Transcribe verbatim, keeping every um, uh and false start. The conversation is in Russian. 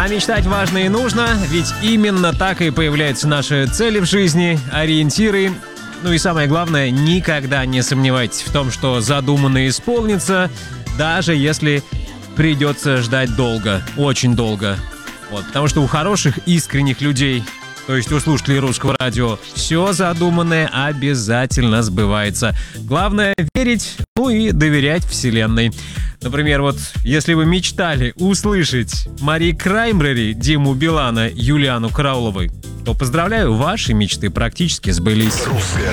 А мечтать важно и нужно, ведь именно так и появляются наши цели в жизни, ориентиры. Ну и самое главное, никогда не сомневайтесь в том, что задуманное исполнится, даже если придется ждать долго, очень долго. Вот, потому что у хороших, искренних людей, то есть у слушателей Русского радио, все задуманное обязательно сбывается. Главное верить, ну и доверять Вселенной. Например, вот если вы мечтали услышать Мари Краймбрери, Диму Билана, Юлиану Карауловой, то поздравляю, ваши мечты практически сбылись. Русское